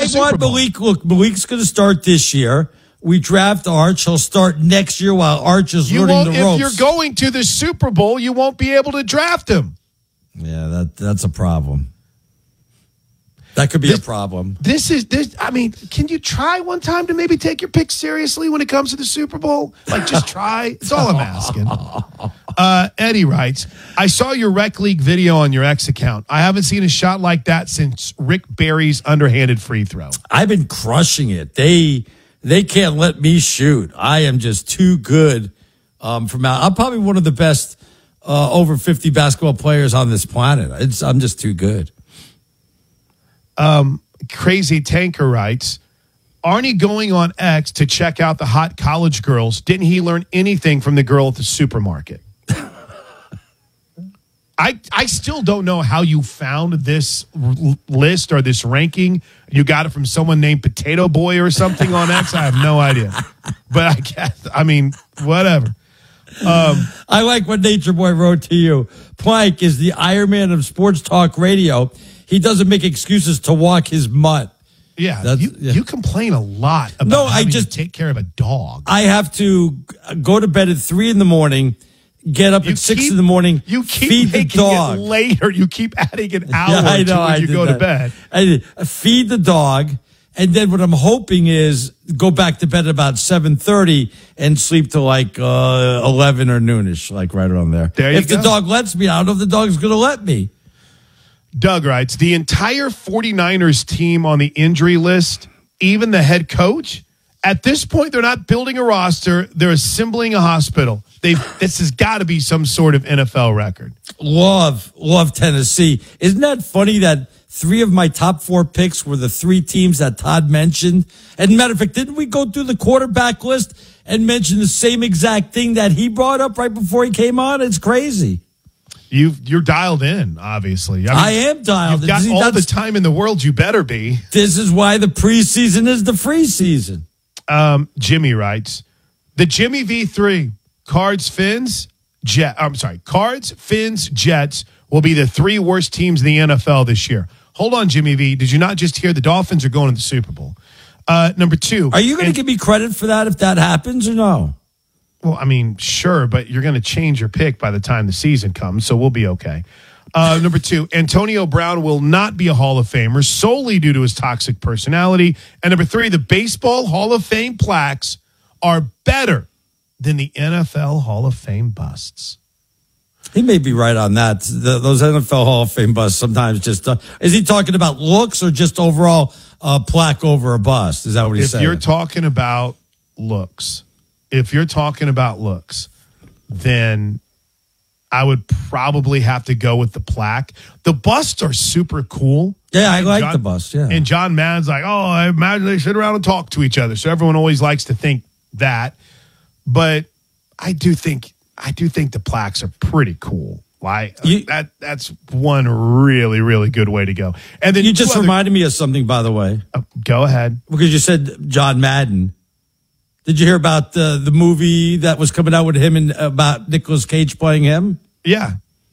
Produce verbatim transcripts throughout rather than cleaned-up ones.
Super want Bowl. Malik. Look, Malik's going to start this year. We draft Arch. He'll start next year while Arch is You learning won't, the if ropes. you're going to the Super Bowl, you won't be able to draft him. Yeah, that that's a problem. That could be This- a problem. This is this. I mean, can you try one time to maybe take your pick seriously when it comes to the Super Bowl? Like, just try. That's all I'm asking. Uh, Eddie writes, I saw your Rec League video on your X account. I haven't seen a shot like that since Rick Barry's underhanded free throw. I've been crushing it. They they can't let me shoot. I am just too good um, from out. I'm probably one of the best uh, over fifty basketball players on this planet. It's, I'm just too good. Um, Crazy Tanker writes, Arnie going on X to check out the hot college girls. Didn't he learn anything from the girl at the supermarket? I I still don't know how you found this r- list or this ranking. You got it from someone named Potato Boy or something on X. I have no idea. But I guess, I mean, whatever. Um, I like what Nature Boy wrote to you. Plank is the Iron Man of sports talk radio. He doesn't make excuses to walk his mutt. yeah, That's- you, yeah. you complain a lot about No, I having just- to take care of a dog. I have to go to bed at three in the morning, get up You at six keep- in the morning, You keep feed the making dog. it later. You keep adding an hour Yeah, I to know. when I you did go that. to bed. I did. Feed the dog, and then what I'm hoping is go back to bed at about seven thirty and sleep till like uh, eleven or noonish, like right around there. There you if go. the dog lets me, I don't know if the dog's going to let me. Doug writes, the entire 49ers team on the injury list, even the head coach, at this point, they're not building a roster. They're assembling a hospital. They This has got to be some sort of N F L record. Love, love Tennessee. Isn't that funny that three of my top four picks were the three teams that Todd mentioned? And matter of fact, didn't we go through the quarterback list and mention the same exact thing that he brought up right before he came on? It's crazy. You've, you're dialed in, obviously. I, I mean, am dialed. You've got See, all the that's- time in the world. You better be. This is why the preseason is the free season. Um, Jimmy writes, the Jimmy V three, Cards, Fins, Jet. I'm sorry, Cards, Fins, Jets will be the three worst teams in the N F L this year. Hold on, Jimmy V. Did you not just hear the Dolphins are going to the Super Bowl? Uh, number two. Are you going to and- give me credit for that if that happens or no? Well, I mean, sure, but you're going to change your pick by the time the season comes, so we'll be okay. Uh, number two, Antonio Brown will not be a Hall of Famer solely due to his toxic personality. And number three, the Baseball Hall of Fame plaques are better than the N F L Hall of Fame busts. He may be right on that. The, those N F L Hall of Fame busts sometimes just uh, is he talking about looks or just overall uh, plaque over a bust? Is that what he's If saying? you're talking about looks, if you're talking about looks, then I would probably have to go with the plaque. The busts are super cool. yeah, I And like John- the bust. Yeah, And John Madden's like, oh, I imagine they sit around and talk to each other. So everyone always likes to think that. But I do think I do think the plaques are pretty cool. Like You- that that's one really, really good way to go. And then you two just other- reminded me of something, by the way, oh, go ahead. because you said John Madden. Did you hear about the the movie that was coming out with him and about Nicolas Cage playing him? Yeah.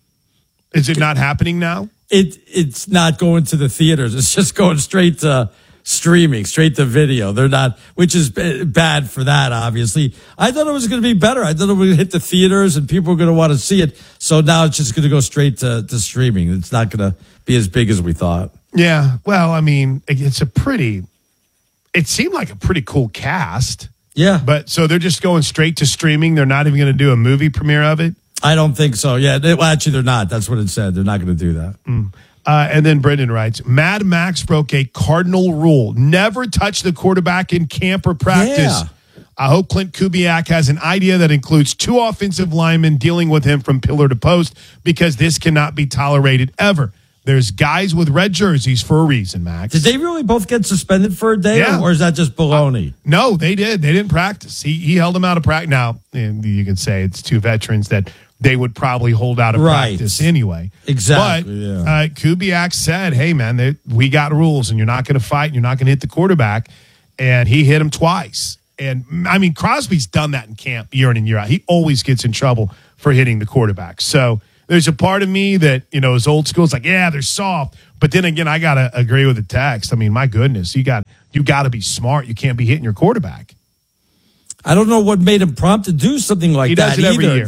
Is it not happening now? It it's not going to the theaters. It's just going straight to streaming, straight to video. They're not, which is b- bad for that, obviously. I thought it was going to be better. I thought it would hit the theaters and people were going to want to see it. So now it's just going to go straight to, to streaming. It's not going to be as big as we thought. Yeah. Well, I mean, it's a pretty it seemed like a pretty cool cast. Yeah. But so they're just going straight to streaming. They're not even going to do a movie premiere of it. I don't think so. Yeah. They, well, actually, they're not. That's what it said. They're not going to do that. Mm. Uh, and then Brendan writes, Mad Max broke a cardinal rule. Never touch the quarterback in camp or practice. Yeah. I hope Clint Kubiak has an idea that includes two offensive linemen dealing with him from pillar to post, because this cannot be tolerated ever. There's guys with red jerseys for a reason, Max. Did they really both get suspended for a day, Yeah. or is that just baloney? Uh, no, they did. They didn't practice. He he held them out of practice. Now, and you can say it's two veterans that they would probably hold out of Right. practice anyway. Exactly, But yeah. uh, Kubiak said, hey, man, they, we got rules, and you're not going to fight, and you're not going to hit the quarterback. And he hit him twice. And, I mean, Crosby's done that in camp year in and year out. He always gets in trouble for hitting the quarterback. So there's a part of me that, you know, is old school. It's like, yeah, they're soft. But then again, I got to agree with the text. I mean, my goodness, you got you got to be smart. You can't be hitting your quarterback. I don't know what made him prompt to do something like he that He does it every either. year.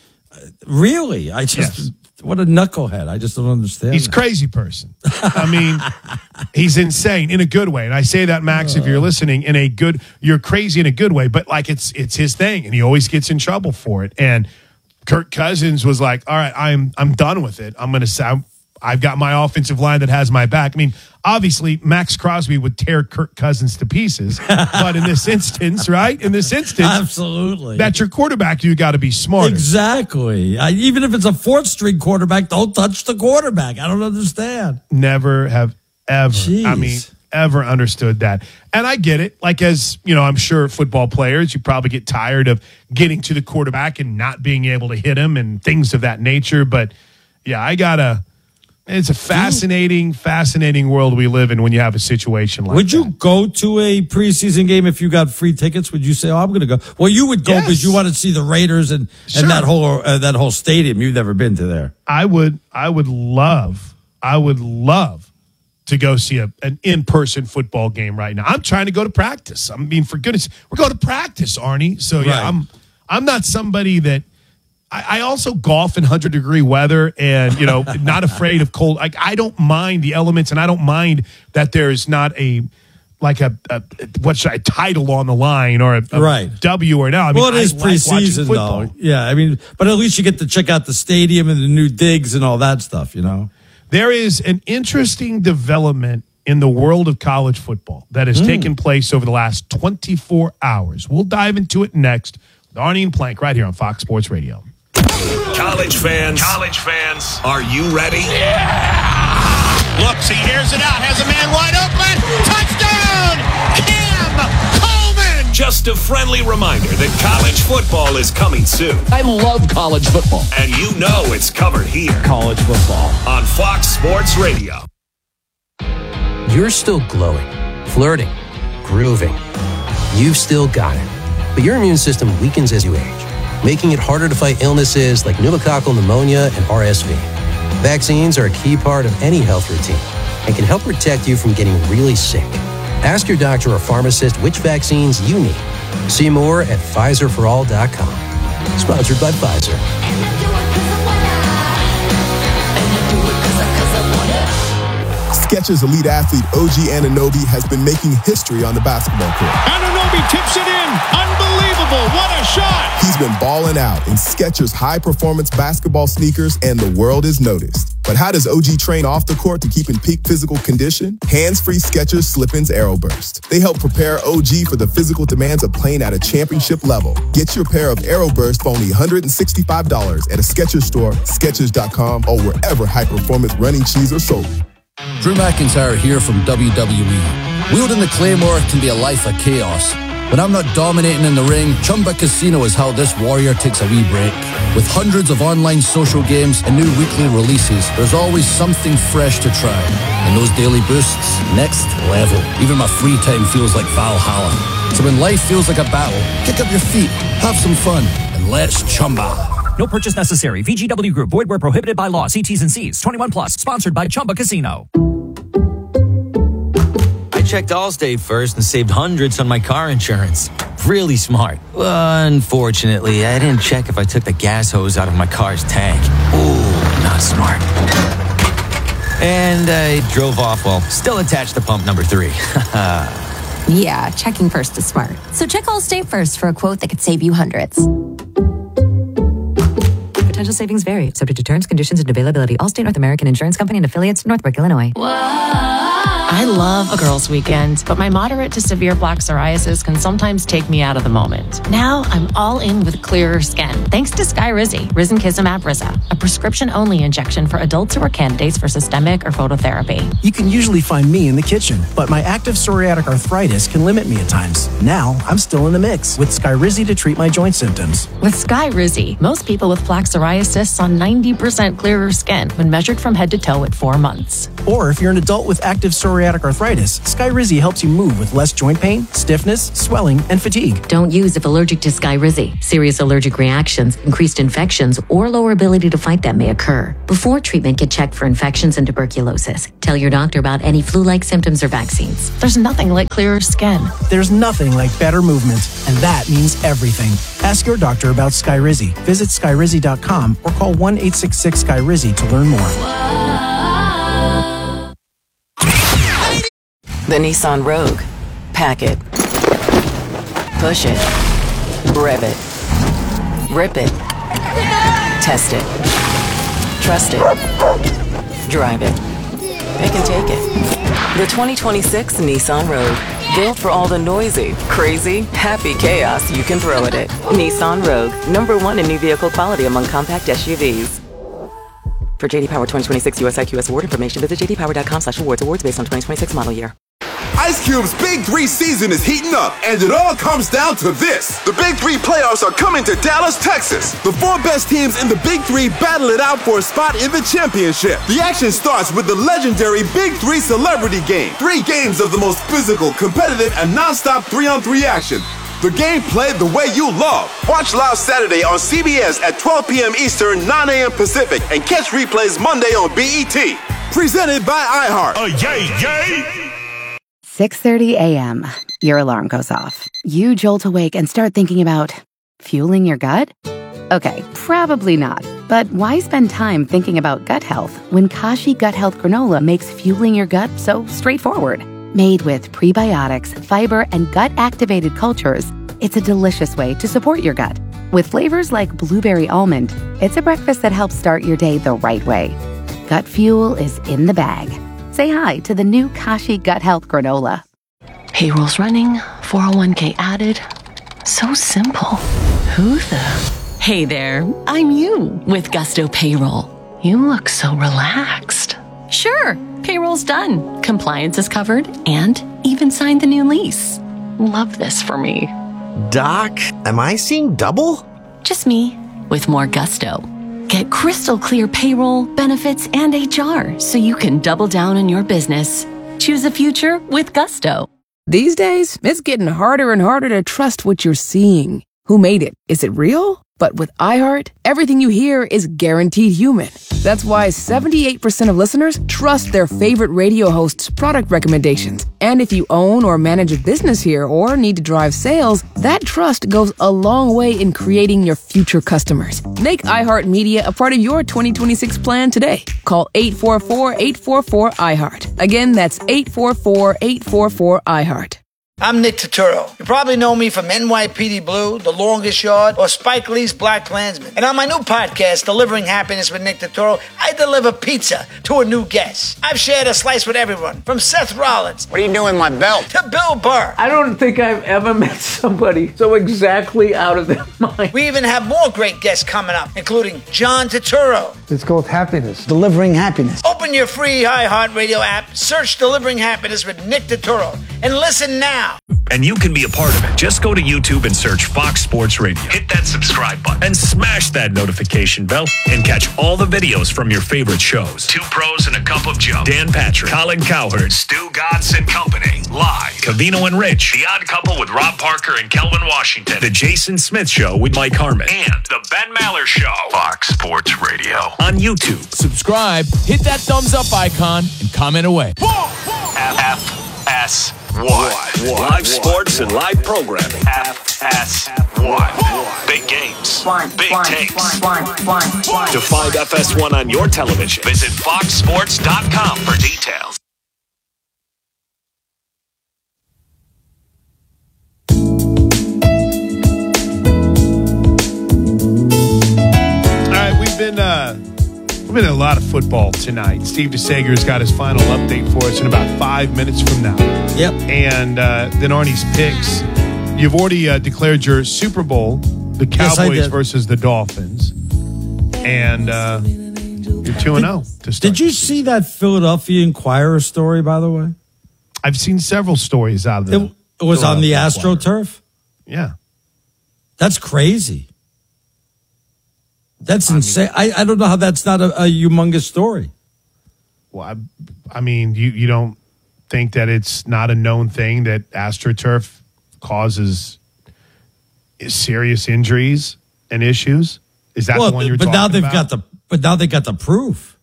Really? I just, yes. What a knucklehead. I just don't understand. He's that. a crazy person. I mean, he's insane in a good way. And I say that, Max, uh, if you're listening, in a good, you're crazy in a good way, but like it's it's his thing, and he always gets in trouble for it. And Kirk Cousins was like, all right, I'm I'm done with it. I'm going to I've got my offensive line that has my back. I mean, obviously, Max Crosby would tear Kirk Cousins to pieces. But in this instance, right? In this instance, absolutely. That's your quarterback. You got to be smart. Exactly. I, even if it's a fourth string quarterback, don't touch the quarterback. I don't understand. Never have ever. Jeez. I mean, ever understood that. And I get it. Like, as you know, I'm sure football players, you probably get tired of getting to the quarterback and not being able to hit him and things of that nature. But yeah, I gotta. It's a fascinating, fascinating world we live in when you have a situation like that. Would that. you go to a preseason game if you got free tickets? Would you say, "Oh, I'm going to go"? Well, you would go because yes. you want to see the Raiders and, sure. and that whole uh, that whole stadium. You've never been to there. I would. I would love. I would love to go see a, an in-person football game right now. I'm trying to go to practice. I mean, for goodness, we're going to practice, Arnie. So yeah, right. I'm. I'm not somebody that. I also golf in one hundred degree weather and, you know, not afraid of cold. Like, I don't mind the elements, and I don't mind that there's not a, like a, a what should I, title on the line or a, a right. W or no. I mean, well, it is I like preseason, though. Yeah, I mean, but at least you get to check out the stadium and the new digs and all that stuff, you know? There is an interesting development in the world of college football that has mm. taken place over the last twenty-four hours. We'll dive into it next with Arnie and Plank right here on Fox Sports Radio. College fans, college fans, are you ready? Yeah! Looks, he airs it out, has a man wide open. Touchdown! Cam Coleman! Just a friendly reminder that college football is coming soon. I love college football. And you know it's covered here. College football. On Fox Sports Radio. You're still glowing, flirting, grooving. You've still got it. But your immune system weakens as you age, making it harder to fight illnesses like pneumococcal pneumonia and R S V. Vaccines are a key part of any health routine and can help protect you from getting really sick. Ask your doctor or pharmacist which vaccines you need. See more at Pfizer for all dot com. Sponsored by Pfizer. Skechers elite athlete O G Anunoby has been making history on the basketball court. Anunoby tips it in. Unbelievable. What a shot. He's been balling out in Skechers high-performance basketball sneakers, and the world is noticed. But how does O G train off the court to keep in peak physical condition? Hands-free Skechers Slip-ins Aeroburst. They help prepare O G for the physical demands of playing at a championship level. Get your pair of Aeroburst for only one hundred sixty-five dollars at a Skechers store, Skechers dot com, or wherever high-performance running shoes are sold. Drew McIntyre here from W W E. Wielding the Claymore can be a life of chaos. When I'm not dominating in the ring, Chumba Casino is how this warrior takes a wee break. With hundreds of online social games and new weekly releases, there's always something fresh to try. And those daily boosts, next level. Even my free time feels like Valhalla. So when life feels like a battle, kick up your feet, have some fun, and let's Chumba. No purchase necessary. V G W Group. Void where prohibited by law. See T's and C's. twenty-one plus. Sponsored by Chumba Casino. I checked Allstate first and saved hundreds on my car insurance. Really smart. Unfortunately, I didn't check if I took the gas hose out of my car's tank. Ooh, not smart. And I drove off while still attached to pump number three. Yeah, checking first is smart. So check Allstate first for a quote that could save you hundreds. Potential savings vary, subject to terms, conditions, and availability. Allstate North American Insurance Company and affiliates, Northbrook, Illinois. I love a girl's weekend, but my moderate to severe plaque psoriasis can sometimes take me out of the moment. Now I'm all in with clearer skin, thanks to Skyrizi, Risankizumab Riza, a prescription-only injection for adults who are candidates for systemic or phototherapy. You can usually find me in the kitchen, but my active psoriatic arthritis can limit me at times. Now I'm still in the mix with Skyrizi to treat my joint symptoms. With Skyrizi, most people with plaque psoriasis saw ninety percent clearer skin when measured from head to toe at four months. Or if you're an adult with active active psoriatic arthritis, Skyrizi helps you move with less joint pain, stiffness, swelling, and fatigue. Don't use if allergic to Skyrizi. Serious allergic reactions, increased infections, or lower ability to fight them may occur. Before treatment, get checked for infections and tuberculosis. Tell your doctor about any flu-like symptoms or vaccines. There's nothing like clearer skin. There's nothing like better movement, and that means everything. Ask your doctor about Skyrizi. Visit skyrizi dot com or call one eight six six Sky Rizzi to learn more. The Nissan Rogue. Pack it. Push it. Rev it. Rip it. Test it. Trust it. Drive it. Pick and take it. The twenty twenty-six Nissan Rogue. Built for all the noisy, crazy, happy chaos you can throw at it. Nissan Rogue. Number one in new vehicle quality among compact S U Vs. For J D Power twenty twenty-six U S I Q S award information, visit j d power dot com slash awards. Awards based on twenty twenty-six model year. Ice Cube's Big Three season is heating up, and it all comes down to this. The Big Three playoffs are coming to Dallas, Texas. The four best teams in the Big Three battle it out for a spot in the championship. The action starts with the legendary Big Three Celebrity Game. Three games of the most physical, competitive, and non-stop three-on-three action. The game played the way you love. Watch live Saturday on C B S at twelve p.m. Eastern, nine a.m. Pacific, and catch replays Monday on B E T. Presented by iHeart. Oh, yay, yay! six thirty a.m. Your alarm goes off. You jolt awake and start thinking about fueling your gut? Okay, probably not. But why spend time thinking about gut health when Kashi Gut Health Granola makes fueling your gut so straightforward? Made with prebiotics, fiber, and gut-activated cultures, it's a delicious way to support your gut. With flavors like blueberry almond, it's a breakfast that helps start your day the right way. Gut fuel is in the bag. Say hi to the new Kashi Gut Health Granola. Payroll's running, four oh one k added. So simple. Who the? Hey there, I'm you with Gusto Payroll. You look so relaxed. Sure, payroll's done. Compliance is covered and even signed the new lease. Love this for me. Doc, am I seeing double? Just me with more gusto. Get crystal clear payroll, benefits, and H R so you can double down on your business. Choose a future with Gusto. These days, it's getting harder and harder to trust what you're seeing. Who made it? Is it real? But with iHeart, everything you hear is guaranteed human. That's why seventy-eight percent of listeners trust their favorite radio host's product recommendations. And if you own or manage a business here or need to drive sales, that trust goes a long way in creating your future customers. Make iHeartMedia a part of your twenty twenty-six plan today. Call eight four four, eight four four, iHeart. Again, that's eight four four, eight four four, iHeart. I'm Nick Turturro. You probably know me from N Y P D Blue, The Longest Yard, or Spike Lee's Black Klansman. And on my new podcast, Delivering Happiness with Nick Turturro, I deliver pizza to a new guest. I've shared a slice with everyone, from Seth Rollins. What are you doing with my belt? To Bill Burr. I don't think I've ever met somebody so exactly out of their mind. We even have more great guests coming up, including John Turturro. It's called Happiness. Delivering Happiness. Open your free iHeartRadio app, search Delivering Happiness with Nick Turturro, and listen now. And you can be a part of it. Just go to YouTube and search Fox Sports Radio. Hit that subscribe button and smash that notification bell and catch all the videos from your favorite shows. Two Pros and a Cup of Joe. Dan Patrick, Colin Cowherd, Stu Gatz and Company. Live. Cavino and Rich. The Odd Couple with Rob Parker and Kelvin Washington. The Jason Smith Show with Mike Harmon. And The Ben Maller Show. Fox Sports Radio. On YouTube. Subscribe, hit that thumbs up icon, and comment away. F S one. Live sports and live programming. F S one. Big games. Big takes. To find F S one on your television, visit fox sports dot com for details. All right, we've been uh, we've been in a lot of football tonight. Steve DeSager's got his final update for us in about five minutes from now. Yep. And uh, then Arnie's picks. You've already uh, declared your Super Bowl, the Cowboys yes, versus the Dolphins. And uh, you're two and oh to start. Did you see that Philadelphia Inquirer story, by the way? I've seen several stories out of the It, it was on the AstroTurf? Yeah. That's crazy. That's insane. I, I don't know how that's not a, a humongous story. Well, I, I mean, you, you don't think that it's not a known thing that AstroTurf causes serious injuries and issues? Is that well, the one you're but talking now they've about? got the but now they got the proof.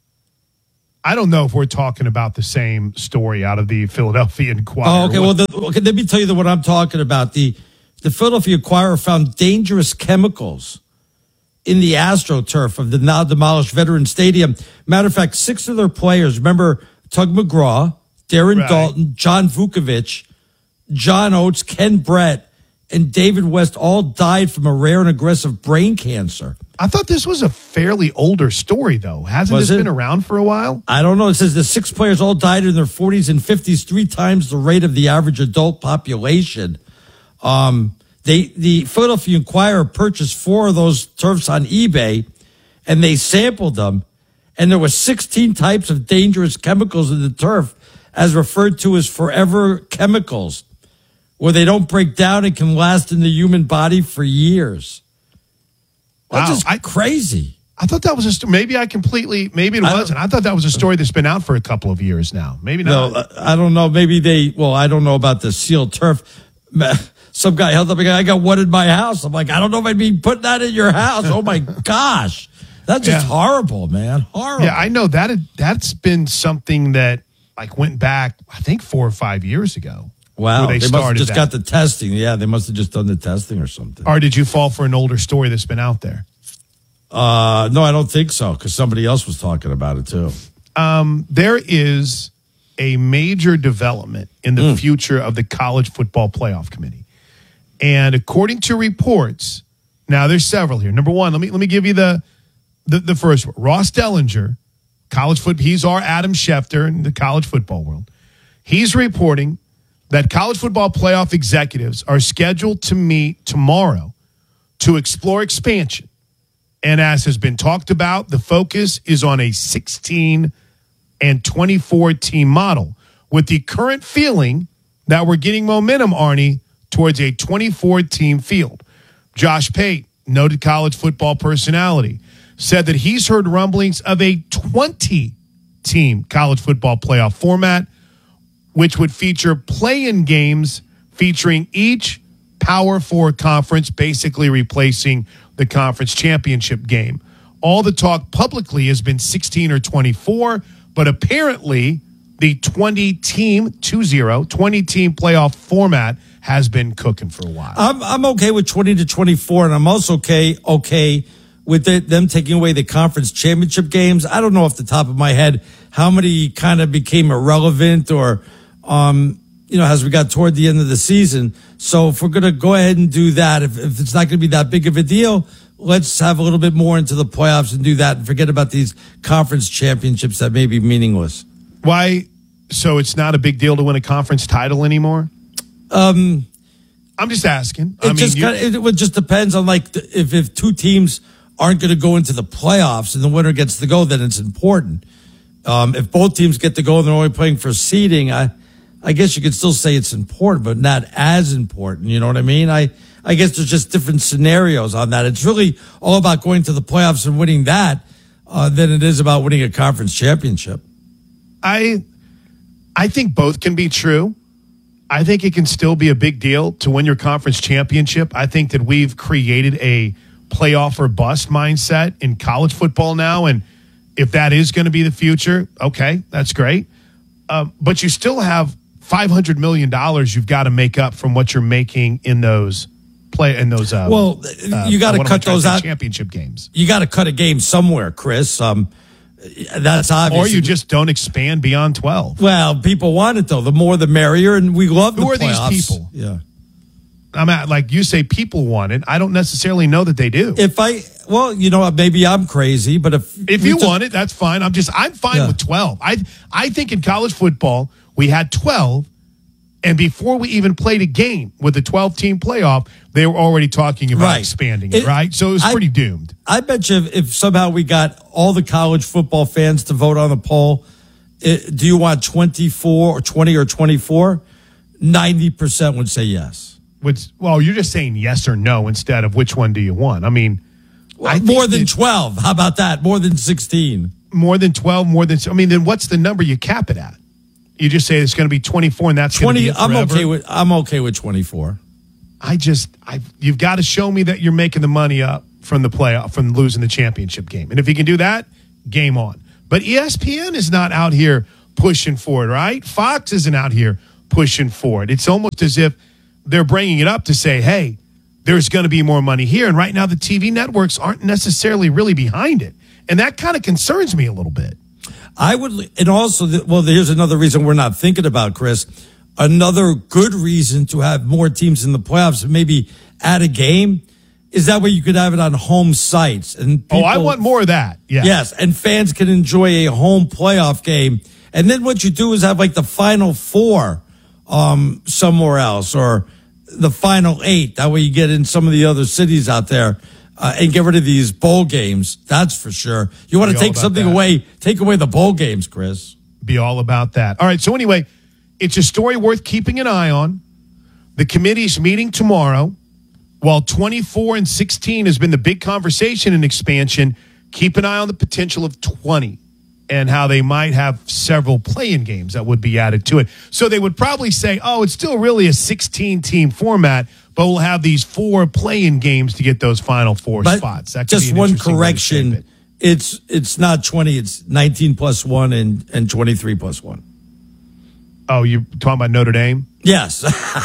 I don't know if we're talking about the same story out of the Philadelphia Inquirer. Oh, okay. Well, the, okay, let me tell you the, what I'm talking about. The the Philadelphia Inquirer found dangerous chemicals in the AstroTurf of the now demolished Veterans Stadium. Matter of fact, six of their players, remember Tug McGraw, Darren Right. Dalton, John Vukovic, John Oates, Ken Brett, and David West all died from a rare and aggressive brain cancer. I thought this was a fairly older story, though. Hasn't Was this it? been around for a while? I don't know. It says the six players all died in their forties and fifties, three times the rate of the average adult population. Um, they, the Philadelphia Inquirer purchased four of those turfs on eBay, and they sampled them, and there were sixteen types of dangerous chemicals in the turf, as referred to as forever chemicals, where they don't break down and can last in the human body for years. That's Wow, just I- crazy. I thought that was a st- maybe I completely maybe it I don't- wasn't. I thought that was a story that's been out for a couple of years now. Maybe not. No, uh, I don't know. Maybe they, well, I don't know about the sealed turf. Ma- Some guy held up a guy, I got one in my house. I'm like, I don't know if I'd be putting that in your house. Oh my gosh. That's just Yeah. horrible, man. Horrible. Yeah, I know that had- that's been something that like went back I think four or five years ago. Wow. where they, They, must have started just that. got the testing. Yeah, they must have just done the testing or something. Or did you fall for an older story that's been out there? Uh, no, I don't think so, because somebody else was talking about it too. Um, there is a major development in the Mm. future of the College Football Playoff Committee. And according to reports, now there's several here. Number one, let me let me give you the the, the first one. Ross Dellinger, college foot, he's our Adam Schefter in the college football world. He's reporting that college football playoff executives are scheduled to meet tomorrow to explore expansion. And as has been talked about, the focus is on a sixteen and twenty-four team model, with the current feeling that we're getting momentum, Arnie, towards a twenty-four team field. Josh Pate, noted college football personality, said that he's heard rumblings of a twenty team college football playoff format, which would feature play-in games featuring each Power Four conference, basically replacing the conference championship game. All the talk publicly has been sixteen or twenty-four, but apparently the twenty-team, two zero, twenty-team playoff format has been cooking for a while. I'm I'm okay with twenty to twenty-four, and I'm also okay okay with the, them taking away the conference championship games. I don't know off the top of my head how many kind of became irrelevant or, um, you know, as we got toward the end of the season. So if we're going to go ahead and do that, if, if it's not going to be that big of a deal, let's have a little bit more into the playoffs and do that and forget about these conference championships that may be meaningless. Why? So it's not a big deal to win a conference title anymore? Um, I'm just asking. It I mean, just you- kinda, it, it just depends on like the, if if two teams aren't going to go into the playoffs and the winner gets to go, then it's important. Um, if both teams get to go and they're only playing for seeding, I I guess you could still say it's important, but not as important. You know what I mean? I I guess there's just different scenarios on that. It's really all about going to the playoffs and winning that uh, than it is about winning a conference championship. I I think both can be true. I think it can still be a big deal to win your conference championship. I think that we've created a playoff or bust mindset in college football now. And if that is going to be the future, okay, that's great. Um, but you still have five hundred million dollars you've got to make up from what you're making in those play in those. Uh, Well, uh, you got to what am I cut trying those say? out. Championship games. You got to cut a game somewhere, Chris. Um, that's obvious. Or you just don't expand beyond twelve. Well, people want it though. The more, the merrier, and we love the Who are these playoffs. people? Yeah. I'm at, like you say, people want it. I don't necessarily know that they do. If I, well, you know, maybe I'm crazy, but if If we you just- want it, that's fine. I'm just I'm fine Yeah. with twelve. I I think in college football we had twelve, and before we even played a game with a twelve team playoff, they were already talking about Right. expanding it, It- right? So it was I- pretty doomed. I bet you if, if somehow we got all the college football fans to vote on the poll, it, do you want twenty-four or twenty or twenty-four? ninety percent would say yes. Which, well, you're just saying yes or no instead of which one do you want. I mean, I think More than that- twelve. How about that? More than sixteen. more than twelve, more than I mean, then what's the number you cap it at? You just say it's going to be twenty-four, and that's twenty. Be I'm okay with. I'm okay with twenty-four. I just, I you've got to show me that you're making the money up from the playoff, from losing the championship game, and if you can do that, game on. But E S P N is not out here pushing for it, right? Fox isn't out here pushing for it. It's almost as if they're bringing it up to say, hey, there's going to be more money here. And right now the T V networks aren't necessarily really behind it. And that kind of concerns me a little bit. I would, and also, well, here's another reason we're not thinking about, Chris. Another good reason to have more teams in the playoffs, maybe add a game, is that way you could have it on home sites. And people, oh, I want more of that. Yeah. Yes, and fans can enjoy a home playoff game. And then what you do is have like the final four um, somewhere else, or the final eight. That way you get in some of the other cities out there uh, and get rid of these bowl games. That's for sure. You want to take something that. away, take away the bowl games, Chris. Be all about that. All right, so anyway, it's a story worth keeping an eye on. The committee's meeting tomorrow. While twenty-four and sixteen has been the big conversation in expansion, keep an eye on the potential of twenty and how they might have several play-in games that would be added to it. So they would probably say, oh, it's still really a sixteen-team format, but we'll have these four play-in games to get those final four but spots. That could just be an one interesting way to correction. shape it. It's it's not twenty, it's nineteen plus one and, and twenty-three plus one. Oh, you're talking about Notre Dame? Yes.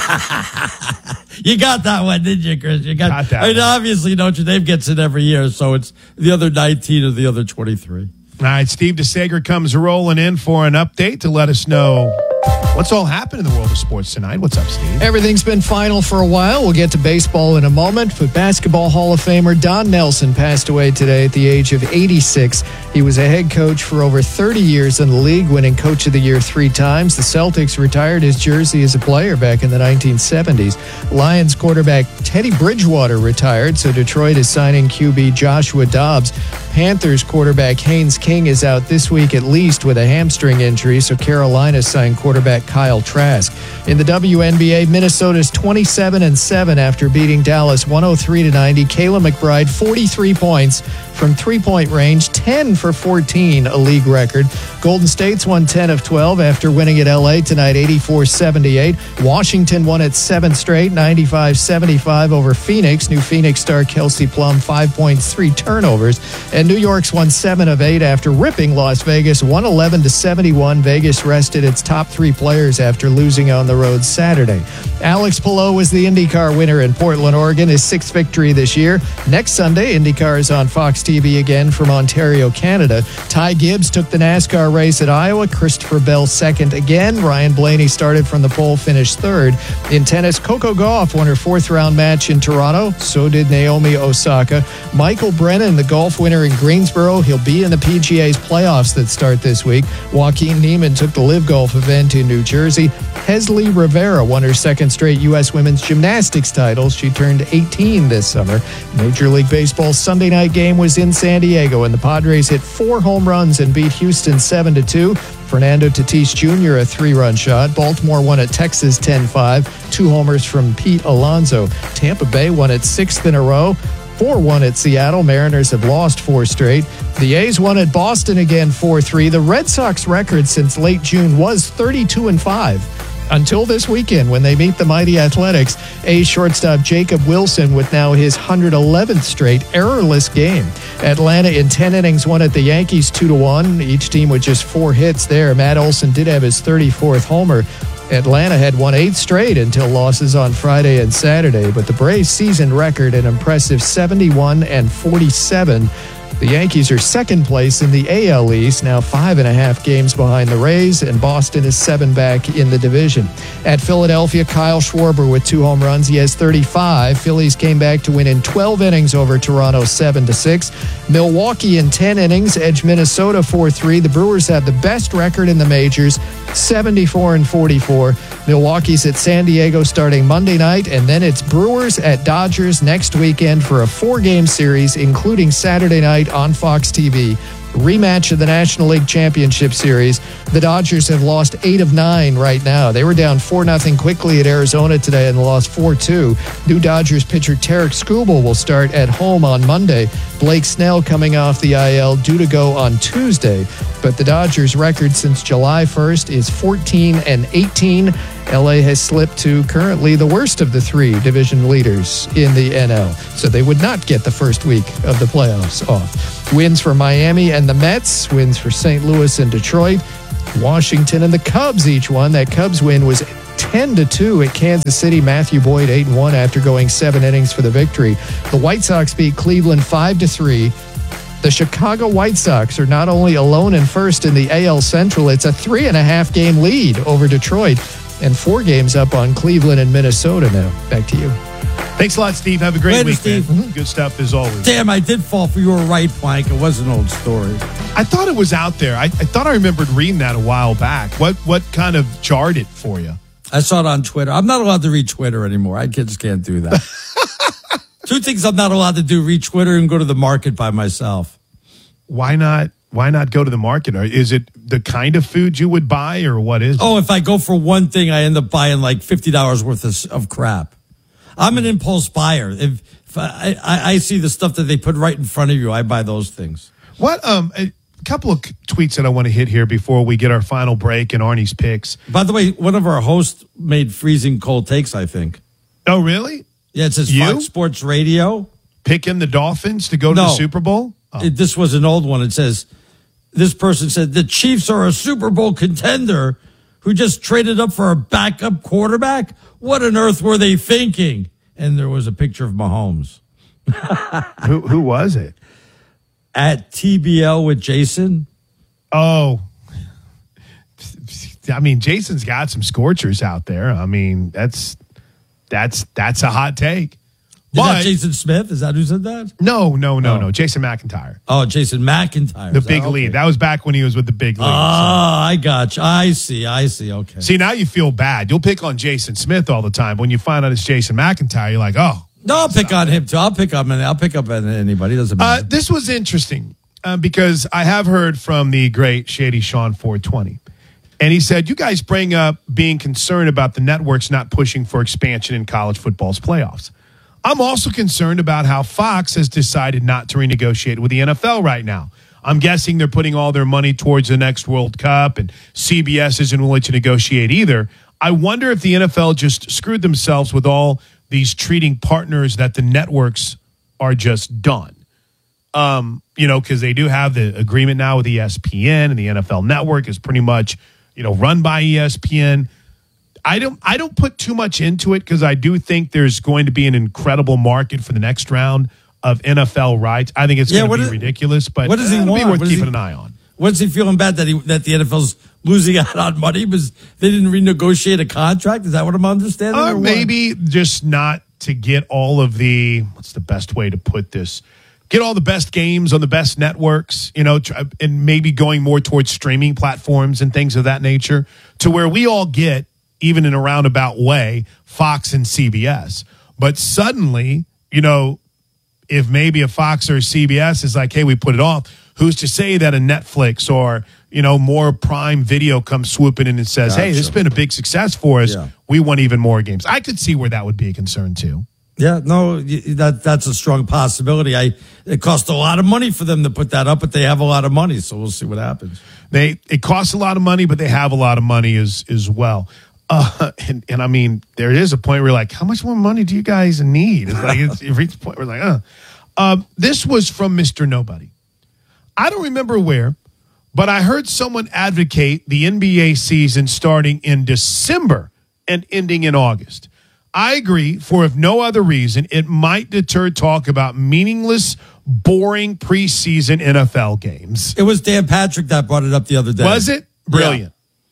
You got that one, didn't you, Chris? You got, got that I mean, one. Obviously, Notre Dame gets it every year, so it's the other nineteen or the other twenty-three. All right, Steve DeSager comes rolling in for an update to let us know what's all happened in the world of sports tonight. What's up, Steve? Everything's been final for a while. We'll get to baseball in a moment, but Basketball Hall of Famer Don Nelson passed away today at the age of eighty-six. He was a head coach for over thirty years in the league, winning Coach of the Year three times. The Celtics retired his jersey as a player back in the nineteen seventies. Lions quarterback Teddy Bridgewater retired, so Detroit is signing Q B Joshua Dobbs. Panthers quarterback Haynes King is out this week at least with a hamstring injury, so Carolina signed quarterback Kyle Trask. In the W N B A, Minnesota's twenty-seven and seven after beating Dallas one oh three to ninety. Kayla McBride, forty-three points from three-point range, ten for fourteen, a league record. Golden State's won ten of twelve after winning at L A tonight, eighty-four seventy-eight. Washington won its seventh straight, ninety-five seventy-five over Phoenix. New Phoenix star Kelsey Plum, five points, three turnovers. And New York's won seven of eight after ripping Las Vegas, one eleven to seventy-one. Vegas rested its top three players after losing on the road Saturday. Alex Palou was the IndyCar winner in Portland, Oregon, his sixth victory this year. Next Sunday, IndyCar is on Fox T V again from Ontario, Canada. Ty Gibbs took the NASCAR race at Iowa. Christopher Bell second again. Ryan Blaney started from the pole, finished third. In tennis, Coco Gauff won her fourth round match in Toronto. So did Naomi Osaka. Michael Brennan, the golf winner in Greensboro, he'll be in the P G A's playoffs that start this week. Joaquin Niemann took the Live Golf event in New Jersey. Hesley Rivera won her second straight U S women's gymnastics title. She turned eighteen this summer. Major League Baseball's Sunday night game was in San Diego, and the Padres hit four home runs and beat Houston seven to two. Fernando Tatis Junior a three-run shot. Baltimore won at Texas ten five. Two homers from Pete Alonso. Tampa Bay won its sixth in a row. four one at Seattle. Mariners have lost four straight. The A's won at Boston again four three. The Red Sox record since late June was thirty-two and five. Until this weekend when they meet the mighty Athletics. A's shortstop Jacob Wilson with now his one hundred eleventh straight errorless game. Atlanta in ten innings won at the Yankees two to one. Each team with just four hits there. Matt Olson did have his thirty-fourth homer. Atlanta had won eight straight until losses on Friday and Saturday, but the Braves' season record an impressive seventy-one and forty-seven. The Yankees are second place in the A L East, now five and a half games behind the Rays, and Boston is seven back in the division. At Philadelphia, Kyle Schwarber with two home runs. He has thirty-five. Phillies came back to win in twelve innings over Toronto seven to six. Milwaukee in ten innings edged Minnesota four three. The Brewers have the best record in the majors, seventy-four and forty-four. Milwaukee's at San Diego starting Monday night, and then it's Brewers at Dodgers next weekend for a four-game series, including Saturday night on Fox T V. Rematch of the National League Championship Series. The Dodgers have lost eight of nine right now. They were down four nothing quickly at Arizona today and lost four two. New Dodgers pitcher Tarek Skubal will start at home on Monday. Blake Snell coming off the I L due to go on Tuesday. But the Dodgers' record since July first is fourteen and eighteen. L A has slipped to currently the worst of the three division leaders in the N L, so they would not get the first week of the playoffs off. Wins for Miami and the Mets, wins for Saint Louis and Detroit, Washington and the Cubs each won. That Cubs win was ten to two at Kansas City. Matthew Boyd eight and one after going seven innings for the victory. The White Sox beat Cleveland five to three. The Chicago White Sox are not only alone in first in the A L Central, it's a three and a half game lead over Detroit and four games up on Cleveland and Minnesota now. Back to you. Thanks a lot, Steve. Have a great Later, week, Steve. man. Good stuff as always. Damn, I did fall for your right flank. It was an old story. I thought it was out there. I, I thought I remembered reading that a while back. What what kind of jarred it for you? I saw it on Twitter. I'm not allowed to read Twitter anymore. I just can't do that. Two things I'm not allowed to do: read Twitter and go to the market by myself. Why not? Why not go to the market? Or is it the kind of food you would buy, or what is it? Oh, if I go for one thing, I end up buying like fifty dollars worth of, of crap. I'm an impulse buyer. If, if I, I, I see the stuff that they put right in front of you, I buy those things. What? Um, a couple of tweets that I want to hit here before we get our final break and Arnie's picks. By the way, one of our hosts made freezing cold takes, I think. Oh, really? Yeah, it says You? Fox Sports Radio. Picking the Dolphins to go to No. the Super Bowl? Oh. It, this was an old one. It says, this person said, the Chiefs are a Super Bowl contender who just traded up for a backup quarterback. What on earth were they thinking? And there was a picture of Mahomes. who who was it? At T B L with Jason. Oh, I mean, Jason's got some scorchers out there. I mean, that's that's that's a hot take. Is But that Jason Smith? Is that who said that? no, no, no, Oh. no. Jason McIntyre, Oh, Jason McIntyre. the Is that- big okay. lead. That was back when he was with the big lead. Oh, I got you. I see. I see. Okay. See, now you feel bad. You'll pick on Jason Smith all the time. When you find out it's Jason McIntyre, you're like, oh. No, I'll pick on him too. I'll pick up. I'll pick up on anybody. Doesn't Uh, matter. this was interesting uh, because I have heard from the great Shady Sean four twenty. And he said, you guys bring up being concerned about the networks not pushing for expansion in college football's playoffs. I'm also concerned about how Fox has decided not to renegotiate with the N F L right now. I'm guessing they're putting all their money towards the next World Cup, and C B S isn't willing to negotiate either. I wonder if the N F L just screwed themselves with all these treating partners that the networks are just done. Um, you know, because they do have the agreement now with E S P N, and the N F L Network is pretty much, you know, run by E S P N. I don't I don't put too much into it because I do think there's going to be an incredible market for the next round of N F L rights. I think it's Yeah, going what to be is- ridiculous, but what does he it'll want? be worth What does keeping he- an eye on. What's he feeling bad that he that the N F L's losing out on money because they didn't renegotiate a contract? Is that what I'm understanding? Or or what? maybe just not to get all of the, what's the best way to put this? Get all the best games on the best networks, you know, try, and maybe going more towards streaming platforms and things of that nature to where we all get, even in a roundabout way, Fox and C B S. But suddenly, you know, if maybe a Fox or a C B S is like, hey, we put it off, who's to say that a Netflix or, you know, more Prime Video comes swooping in and says, hey, this has been a big success for us. Yeah. We want even more games. I could see where that would be a concern too. Yeah, no, y- that that's a strong possibility. I it cost a lot of money for them to put that up, but they have a lot of money, so we'll see what happens. They it costs a lot of money, but they have a lot of money as as well. Uh, and, and I mean, there is a point where you're like, how much more money do you guys need? It's like it's, you reach a point where we're like, uh. Uh, this was from Mister Nobody. I don't remember where, but I heard someone advocate the N B A season starting in December and ending in August. I agree, for if no other reason, it might deter talk about meaningless, boring preseason N F L games. It was Dan Patrick that brought it up the other day. Was it? Brilliant.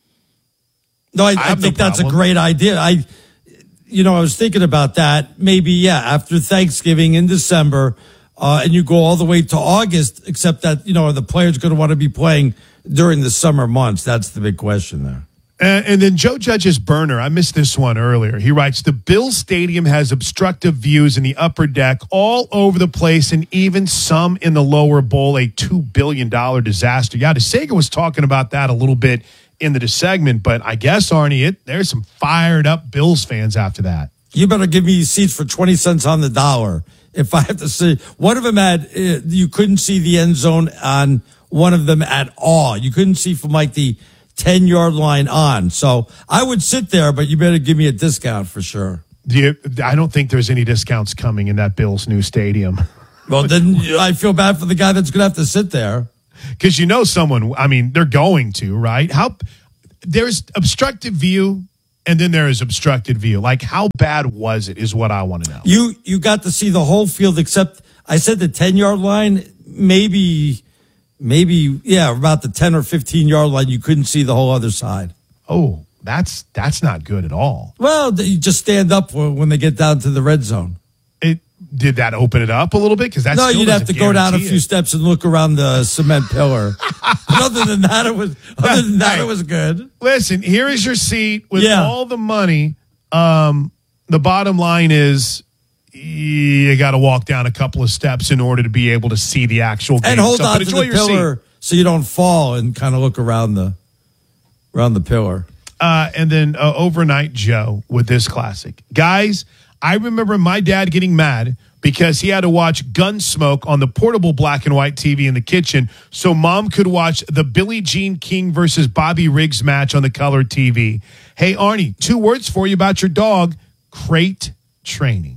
Yeah. No, I, I, have think no that's a problem. great idea. I, you know, I was thinking about that. Maybe, yeah, after Thanksgiving in December, uh, and you go all the way to August, except that, you know, are the players going to want to be playing during the summer months? That's the big question there. Uh, and then Joe Judge's burner, I missed this one earlier. He writes, the Bills Stadium has obstructive views in the upper deck all over the place and even some in the lower bowl, a two billion dollars disaster. Yeah, DeSager was talking about that a little bit in the segment, but I guess, Arnie, it, there's some fired up Bills fans after that. You better give me seats for twenty cents on the dollar. If I have to see, one of them had, uh, you couldn't see the end zone on one of them at all. You couldn't see from like the ten-yard line on. So I would sit there, but you better give me a discount for sure. Do you, I don't think there's any discounts coming in that Bills' new stadium. Well, then I feel bad for the guy that's going to have to sit there. Because you know someone, I mean, they're going to, right? How there's obstructed view, and then there is obstructed view. Like, how bad was it is what I want to know. You you got to see the whole field except, I said the ten-yard line, maybe, maybe, yeah, about the ten or fifteen-yard line, you couldn't see the whole other side. Oh, that's that's not good at all. Well, you just stand up when they get down to the red zone. It Did that open it up a little bit? Because no, you'd have to go down a few it. steps and look around the cement pillar. But other than that, it was other than that, it was good. Listen, here is your seat with Yeah. all the money. Um, the bottom line is you got to walk down a couple of steps in order to be able to see the actual game. And hold so, on but to enjoy the your pillar seat. so you don't fall and kind of look around the around the pillar. Uh, and then uh, Overnight Joe with this classic. Guys, I remember my dad getting mad because he had to watch Gunsmoke on the portable black and white T V in the kitchen so mom could watch the Billie Jean King versus Bobby Riggs match on the color T V. Hey, Arnie, two words for you about your dog. Crate training.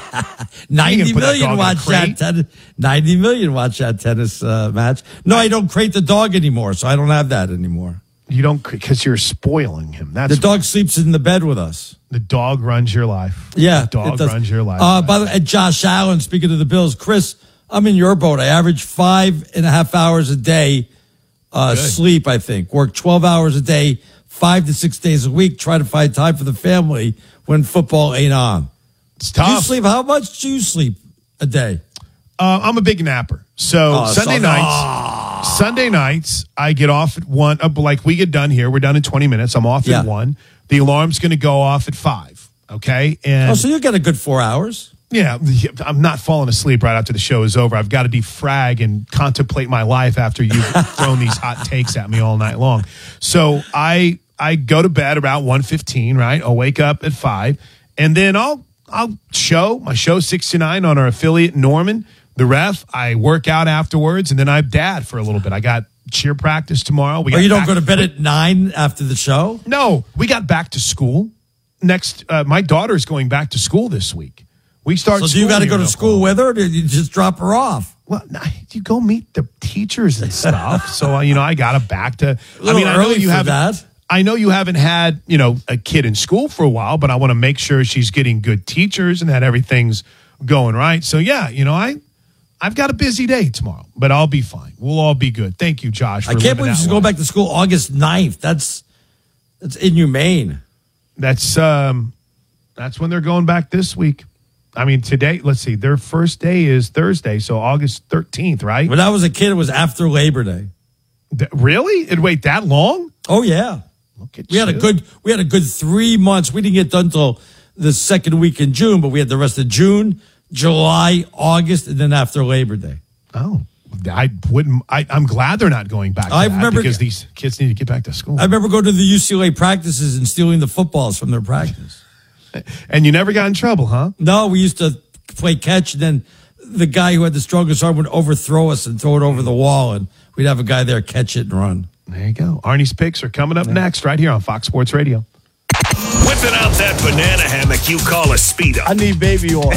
ninety million watch that ten, ninety million watch that tennis uh, match. No, I don't crate the dog anymore, so I don't have that anymore. You don't, because you're spoiling him. That's the dog sleeps in the bed with us. The dog runs your life. Yeah, the dog it does. runs your life. Uh, by the way, Josh Allen, speaking of the Bills, Chris, I'm in your boat. I average five and a half hours a day uh, sleep, I think. Work twelve hours a day, five to six days a week, try to find time for the family when football ain't on. It's tough. You sleep, how much do you sleep a day? Uh, I'm a big napper. So Oh, Sunday so- nights, Sunday nights, I get off at one. Uh, like we get done here, we're done in twenty minutes. I'm off Yeah. at one. The alarm's going to go off at five. Okay, and Oh, so you get a good four hours. yeah, I'm not falling asleep right after the show is over. I've got to defrag and contemplate my life after you've thrown these hot takes at me all night long. So I I go to bed about one fifteen, right? I'll wake up at five, and then I'll I'll show my show six to nine on our affiliate Norman, the ref. I work out afterwards, and then I dad for a little bit. I got cheer practice tomorrow. We Or got you don't back- go to bed at nine after the show? No, we got back to school. Next, uh, my daughter's going back to school this week. We start. So do you school got to here go to in school with her, or do you just drop her off? Well, nah, you go meet the teachers and stuff. so uh, you know, I got to back to. A little I mean, I know early you for haven't. that. I know you haven't had you know a kid in school for a while, but I want to make sure she's getting good teachers and that everything's going right. So yeah, you know, I I've got a busy day tomorrow, but I'll be fine. We'll all be good. Thank you, Josh. For I can't living believe that she's going life. back to school August ninth. That's that's inhumane. That's um, that's when they're going back this week. I mean, today. Let's see. Their first day is Thursday, so August thirteenth, right? When I was a kid, it was after Labor Day. Th- really? It wait that long? Oh yeah. Look at We had a you. good we had a good three months. We didn't get done till the second week in June, but we had the rest of June, July, August, and then after Labor Day. Oh, I wouldn't. I, I'm glad they're not going back. To I that remember- because these kids need to get back to school. I remember going to the U C L A practices and stealing the footballs from their practice. And you never got in trouble, huh? No, we used to play catch, and then the guy who had the strongest arm would overthrow us and throw it over the wall, and we'd have a guy there catch it and run. There you go. Arnie's picks are coming up next, right here on Fox Sports Radio. Whipping out that banana hammock you call a speedo. I need baby oil.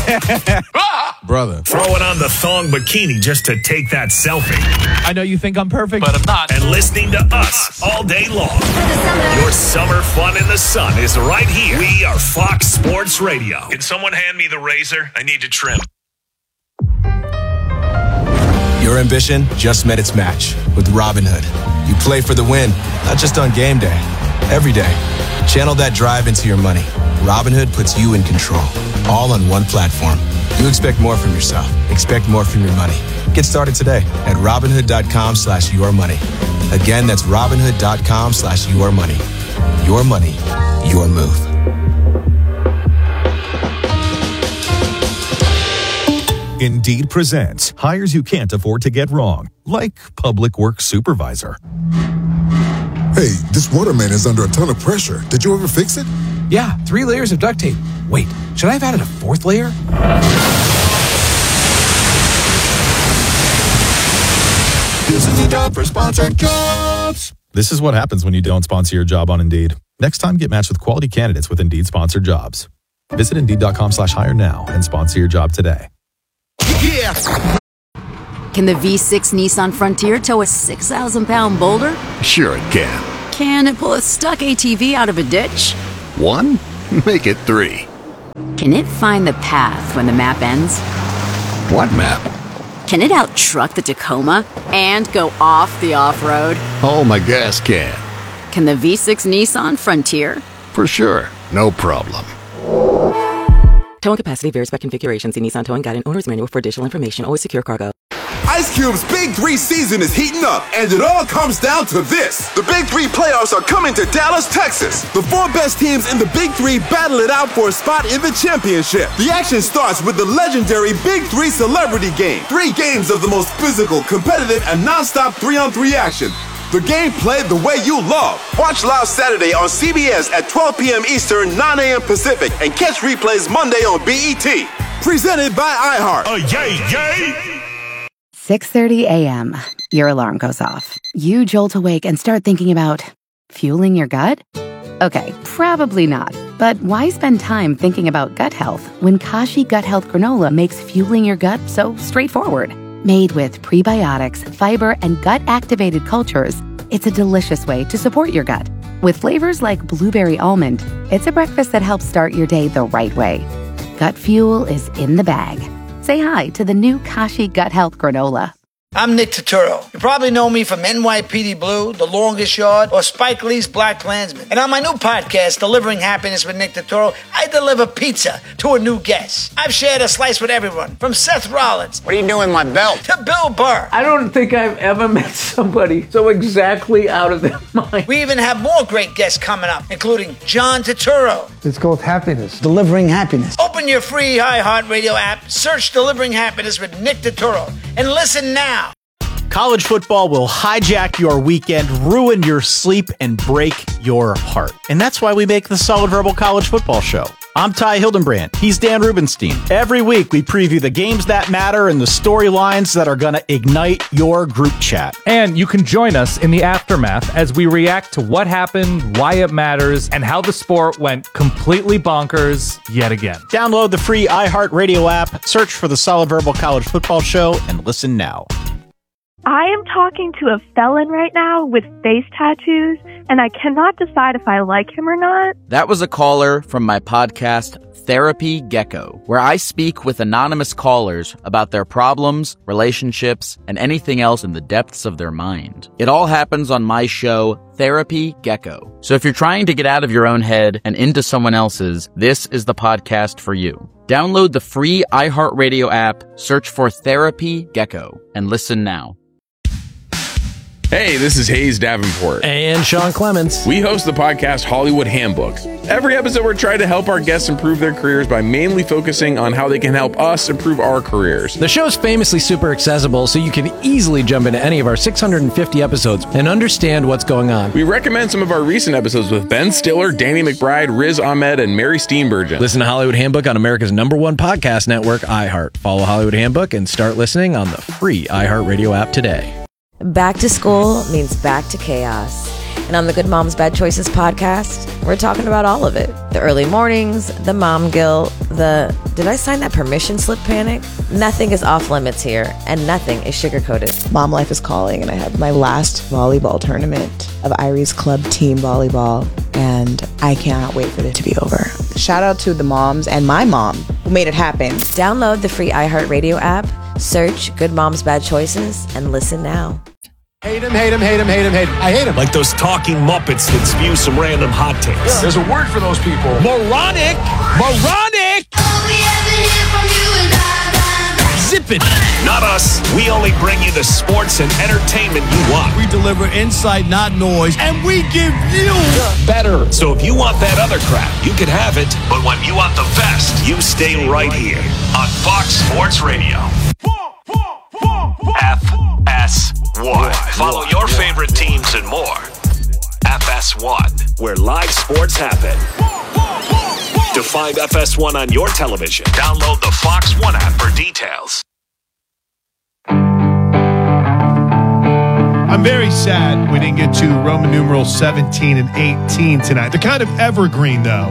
Brother. Throwing on the thong bikini just to take that selfie. I know you think I'm perfect, but I'm not. And listening to us all day long. Your summer fun in the sun is right here. We are Fox Sports Radio. Can someone hand me the razor? I need to trim. Your ambition just met its match with Robinhood. You play for the win, not just on game day, every day. Channel that drive into your money. Robinhood puts you in control, all on one platform. You expect more from yourself. Expect more from your money. Get started today at Robinhood.com slash your money. Again, that's Robinhood.com slash your money. Your money, your move. Indeed presents hires you can't afford to get wrong, like public works supervisor. Hey, this waterman is under a ton of pressure. Did you ever fix it? Yeah, three layers of duct tape. Wait, should I have added a fourth layer? This is the job for sponsored jobs. This is what happens when you don't sponsor your job on Indeed. Next time, get matched with quality candidates with Indeed sponsored jobs. Visit Indeed.com slash hire now and sponsor your job today. Yeah. Can the V six Nissan Frontier tow a six thousand pound boulder? Sure it can. Can it pull a stuck A T V out of a ditch? One? Make it three. Can it find the path when the map ends? What map? Can it out-truck the Tacoma and go off the off-road? Oh, my gas can. Can the V six Nissan Frontier? For sure. No problem. Towing capacity varies by configuration. See Nissan Towing Guide and Owner's Manual for additional information. Always secure cargo. Ice Cube's Big Three season is heating up, and it all comes down to this. The Big Three playoffs are coming to Dallas, Texas. The four best teams in the Big Three battle it out for a spot in the championship. The action starts with the legendary Big Three Celebrity Game. Three games of the most physical, competitive, and non-stop three-on-three action. The game played the way you love. Watch live Saturday on C B S at twelve p.m. Eastern, nine a.m. Pacific, and catch replays Monday on B E T. Presented by iHeart. Oh, yay, yay! six thirty a.m. Your alarm goes off. You jolt awake and start thinking about fueling your gut? Okay, probably not. But why spend time thinking about gut health when Kashi Gut Health Granola makes fueling your gut so straightforward? Made with prebiotics, fiber, and gut-activated cultures, it's a delicious way to support your gut. With flavors like blueberry almond, it's a breakfast that helps start your day the right way. Gut fuel is in the bag. Say hi to the new Kashi Gut Health Granola. I'm Nick Turturro. You probably know me from N Y P D Blue, The Longest Yard, or Spike Lee's Black Klansman. And on my new podcast, Delivering Happiness with Nick Turturro, I deliver pizza to a new guest. I've shared a slice with everyone, from Seth Rollins. What are you doing, my belt? To Bill Burr. I don't think I've ever met somebody so exactly out of their mind. We even have more great guests coming up, including John Turturro. Let's go with happiness. Delivering happiness. Open your free iHeartRadio app, search Delivering Happiness with Nick Turturro, and listen now. College football will hijack your weekend, ruin your sleep, and break your heart. And that's why we make the Solid Verbal College Football Show. I'm Ty Hildenbrand. He's Dan Rubenstein. Every week, we preview the games that matter and the storylines that are going to ignite your group chat. And you can join us in the aftermath as we react to what happened, why it matters, and how the sport went completely bonkers yet again. Download the free iHeartRadio app, search for the Solid Verbal College Football Show, and listen now. I am talking to a felon right now with face tattoos, and I cannot decide if I like him or not. That was a caller from my podcast, Therapy Gecko, where I speak with anonymous callers about their problems, relationships, and anything else in the depths of their mind. It all happens on my show, Therapy Gecko. So if you're trying to get out of your own head and into someone else's, this is the podcast for you. Download the free iHeartRadio app, search for Therapy Gecko, and listen now. Hey, this is Hayes Davenport. And Sean Clements. We host the podcast Hollywood Handbook. Every episode, we're trying to help our guests improve their careers by mainly focusing on how they can help us improve our careers. The show's famously super accessible, so you can easily jump into any of our six hundred fifty episodes and understand what's going on. We recommend some of our recent episodes with Ben Stiller, Danny McBride, Riz Ahmed, and Mary Steenburgen. Listen to Hollywood Handbook on America's number one podcast network, iHeart. Follow Hollywood Handbook and start listening on the free iHeartRadio app today. Back to school means back to chaos. And on the Good Moms Bad Choices podcast, we're talking about all of it. The early mornings, the mom guilt, the did I sign that permission slip panic? Nothing is off limits here, and nothing is sugar-coated. Mom life is calling, and I have my last volleyball tournament of Irie's club team volleyball, and I cannot wait for it to be over. Shout out to the moms and my mom who made it happen. Download the free iHeartRadio app, search Good Moms Bad Choices, and listen now. Hate him, hate him, hate him, hate him, hate him. I hate him. Like those talking Muppets that spew some random hot takes. Yeah. There's a word for those people. Moronic! Moronic! Zip it! Not us. We only bring you the sports and entertainment you want. We deliver insight, not noise, and we give you better. So if you want that other crap, you can have it. But when you want the best, you stay right here on Fox Sports Radio. F S one. Follow your favorite teams and more. F S one, where live sports happen. To find F S one on your television, download the Fox One app for details. I'm very sad we didn't get to Roman numeral seventeen and eighteen tonight. They're kind of evergreen, though.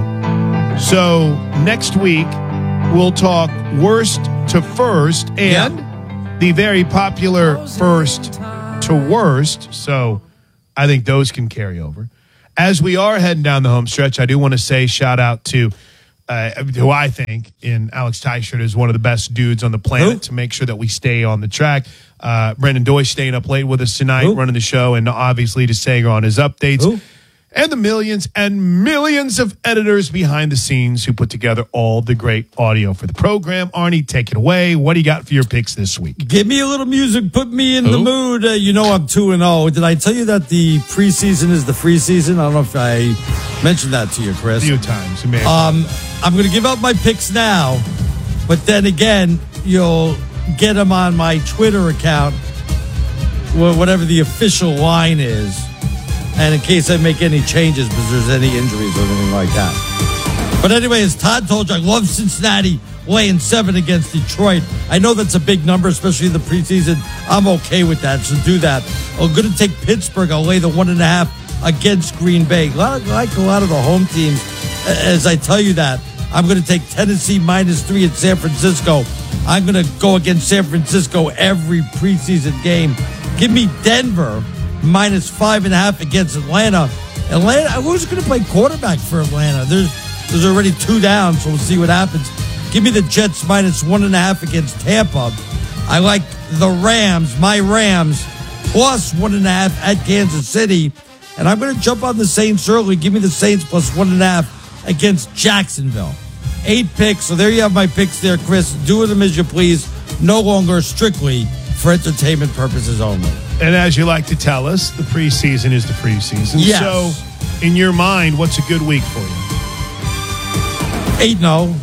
So next week, we'll talk worst to first and yep. the very popular first to worst. So I think those can carry over. As we are heading down the home stretch, I do want to say shout out to uh, who I think in Alex Teichert is one of the best dudes on the planet Who? to make sure that we stay on the track. Uh, Brendan Doy staying up late with us tonight, Who? running the show, and obviously to Sager on his updates. Who? And the millions and millions of editors behind the scenes who put together all the great audio for the program. Arnie, take it away. What do you got for your picks this week? Give me a little music. Put me in Who? the mood. Uh, you know I'm two and oh. Did I tell you that the preseason is the free season? I don't know if I mentioned that to you, Chris. A few times. You may have um, I'm going to give out my picks now, but then again, you'll get them on my Twitter account, whatever the official line is. And in case I make any changes because there's any injuries or anything like that. But anyway, as Todd told you, I love Cincinnati laying seven against Detroit. I know that's a big number, especially in the preseason. I'm okay with that, so do that. I'm going to take Pittsburgh. I'll lay the one and a half against Green Bay. A lot of, like a lot of the home teams, as I tell you that, I'm going to take Tennessee minus three at San Francisco. I'm going to go against San Francisco every preseason game. Give me Denver minus five and a half against Atlanta. Atlanta, who's going to play quarterback for Atlanta? There's there's already two down, so we'll see what happens. Give me the Jets minus one and a half against Tampa. I like the Rams, my Rams, plus one and a half at Kansas City. And I'm going to jump on the Saints early. Give me the Saints plus one and a half against Jacksonville. Eight picks. So there you have my picks there, Chris. Do with them as you please. No longer strictly for entertainment purposes only. And as you like to tell us, the preseason is the preseason. Yes. So, in your mind, what's a good week for you? eight and oh.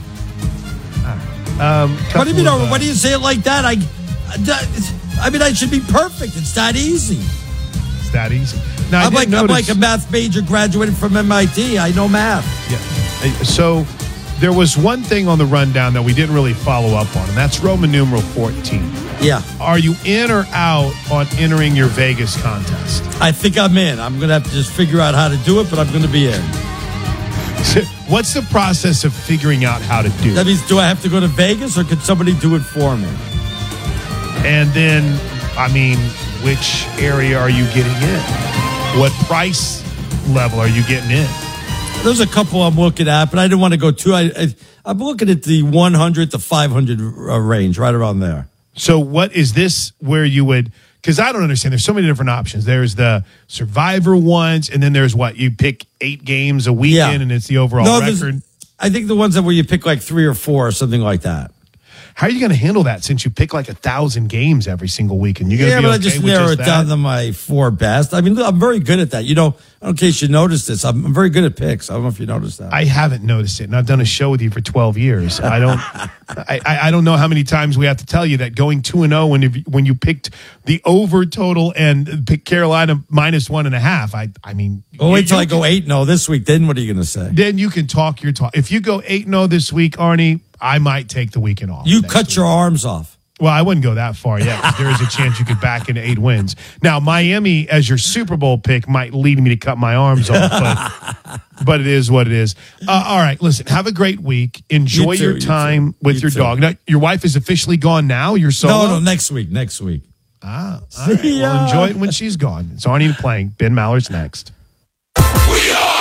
Um, what do you mean? of, uh, Why do you say it like that? I, I mean, I should be perfect. It's that easy. It's that easy. Now, I I'm, like, notice, I'm like a math major graduated from M I T. I know math. Yeah. So, there was one thing on the rundown that we didn't really follow up on, and that's Roman numeral fourteen. Yeah. Are you in or out on entering your Vegas contest? I think I'm in. I'm going to have to just figure out how to do it, but I'm going to be in. What's the process of figuring out how to do it? That means, do I have to go to Vegas or could somebody do it for me? And then, I mean, which area are you getting in? What price level are you getting in? There's a couple I'm looking at, but I didn't want to go too. I, I, I'm looking at the one hundred to five hundred uh, range, right around there. So what is this where you would, because I don't understand. There's so many different options. There's the Survivor ones, and then there's what? You pick eight games a weekend, yeah. and it's the overall no, record. I think the ones that where you pick like three or four or something like that. How are you going to handle that since you pick like a thousand games every single week? And you're going to yeah, be but okay I just with narrow just it that? down to my four best. I mean, I'm very good at that. You know, in case you noticed this, I'm, I'm very good at picks. I don't know if you noticed that. I haven't noticed it, and I've done a show with you for twelve years. I don't, I, I don't know how many times we have to tell you that going two and zero when you, when you picked the over total and picked Carolina minus one and a half. I, I mean, well, wait till I can, go eight and zero this week. Then what are you going to say? Then you can talk your talk. If you go eight and zero this week, Arnie, I might take the weekend off. You cut week. your arms off. Well, I wouldn't go that far yet. There is a chance you could back into eight wins. Now, Miami as your Super Bowl pick might lead me to cut my arms off, but, but it is what it is. Uh, all right, listen, have a great week. Enjoy you too, your time you with you your too. dog. Now, your wife is officially gone now? You're solo? No, no, next week, next week. Ah, all right. Well, enjoy it when she's gone. It's Arnie playing. Ben Maller's next. We are